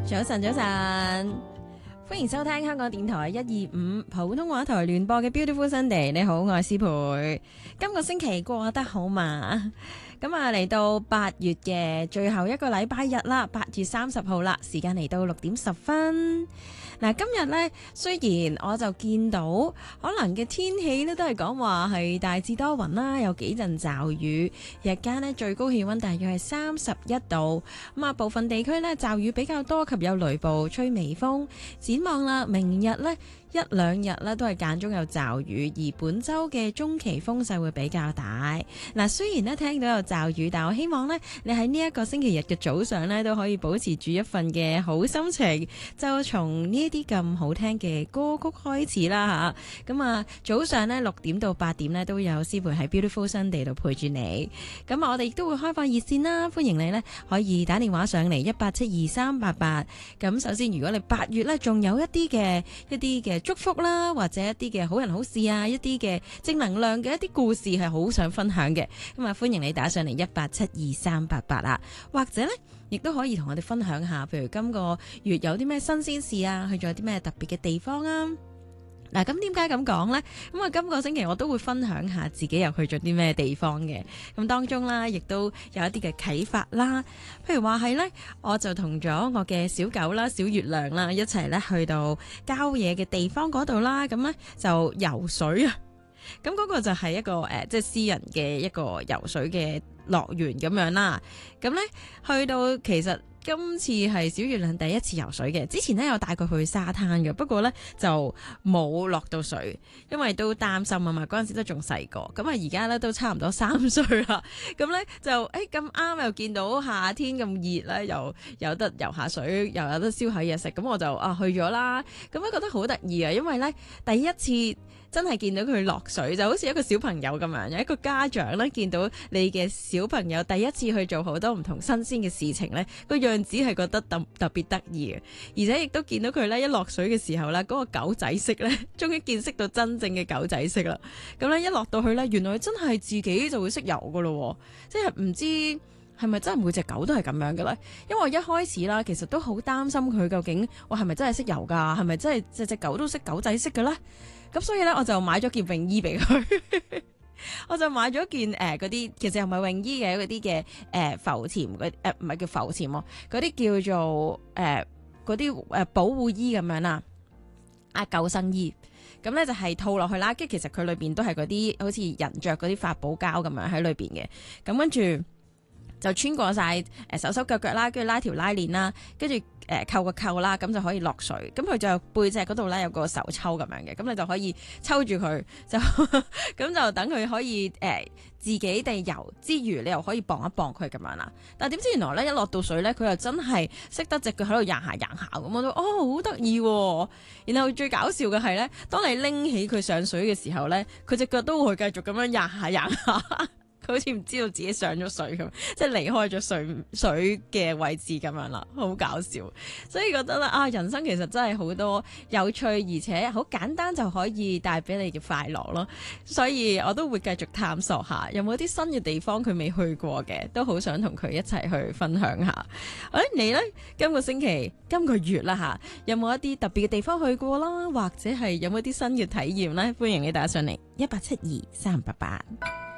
早晨，早晨，歡迎收聽香港電台125普通話台聯播嘅 Beautiful Sunday。你好，我係思培。今個星期過得好嘛？咁啊，嚟到8月嘅最後一個禮拜日啦，8月30號啦，時間嚟到6點10分。嗱，今日呢，雖然我就見到可能嘅天氣呢都係講話係大致多雲啦，有幾陣驟雨，日間呢最高氣溫大約係31度。咁啊，部分地區呢驟雨比較多及有雷暴，吹微風。展望啦，明日呢一兩日呢都係間中有驟雨，而本週嘅中期風勢會比較大。嗱，雖然呢聽到有驟雨，但我希望呢你喺呢一個星期日嘅早上呢都可以保持住一份嘅好心情，就從呢啲咁好聽嘅歌曲開始啦吓。咁啊，早上呢6點到8點呢都有思培喺 Beautiful Sunday 度陪住你。咁啊，我哋亦都會開放熱線啦，歡迎你呢可以打電話上嚟1872388。咁首先，如果你8月呢仲有一啲嘅祝福啦，或者一啲嘅好人好事啊，一啲嘅正能量嘅一啲故事係好想分享嘅，咁啊歡迎你打上嚟1872388啦，或者呢亦都可以同我哋分享下，譬如今個月有啲咩新鮮事啊，去咗啲咩特別嘅地方啊。嗱，咁點解咁講呢？咁啊，今個星期我都會分享下自己又去咗啲咩地方嘅。咁當中啦，亦都有一啲嘅啟發啦。譬如話係呢，我就同咗我嘅小狗啦、小月亮啦一齊呢去到郊野嘅地方嗰度啦。咁呢就游水啊。咁嗰個就係一個即係私人嘅一個游水嘅樂園咁樣啦。咁呢去到其實。今次係小月亮第一次游水嘅，之前呢有帶佢去沙灘嘅，不過呢就冇落到水，因為都擔心啊嘛，嗰陣時都仲細個，咁啊而家呢都差唔多3歲啦，咁呢就咁啱又見到夏天咁熱啦，又有得游下水，又有得燒下嘢食，咁我就去咗啦，咁樣覺得好得意啊，因為呢第一次。真係見到佢落水，就好似一個小朋友咁樣，有一個家長咧見到你嘅小朋友第一次去做好多唔同新鮮嘅事情咧，個樣子係覺得特別得意嘅，而且亦都見到佢咧一落水嘅時候咧，嗰個狗仔式咧，終於見識到真正嘅狗仔式啦。咁咧一落到去咧，原來真係自己就會識游噶咯，即係唔知係咪真係每隻狗都係咁樣嘅咧？因為我一開始啦，其實都好擔心佢究竟我係咪真係識游噶？係咪真係隻狗都識狗仔式嘅咧？咁所以咧，我就買咗件泳衣俾佢。我就買咗件嗰啲，其實又唔係泳衣嘅嗰啲嘅浮潛唔係叫浮潛喎，嗰啲叫做嗰啲保護衣咁樣啦，救生衣。咁咧就係套落去啦，跟住其實佢裏邊都係嗰啲好似人着嗰啲發泡膠咁樣喺裏邊嘅。咁跟住就穿過晒手手腳腳啦，跟住拉條拉鏈啦，跟住扣個扣啦，咁就可以落水。咁佢就背脊嗰度咧有個手抽咁樣嘅，咁你就可以抽住佢，就咁就等佢可以自己地游之餘，你又可以綁一綁佢咁樣啦。但係點知原來咧一落到水咧，佢又真係識得隻腳喺度掗下掗下咁，我都好得意喎。然後最搞笑嘅係咧，當你拎起佢上水嘅時候咧，佢隻腳都會繼續咁樣掗下掗下。佢好似唔知道自己上咗水咁，即係離開咗水嘅位置咁樣啦，好搞笑。所以覺得啦，人生其實真係好多有趣，而且好簡單就可以帶俾你嘅快樂咯。所以我都會繼續探索下，有冇啲新嘅地方佢未去過嘅，都好想同佢一齊去分享下。你呢？今個月啦吓，有冇一啲特別嘅地方去過啦？或者係有冇啲新嘅體驗呢？歡迎你打上嚟1872388。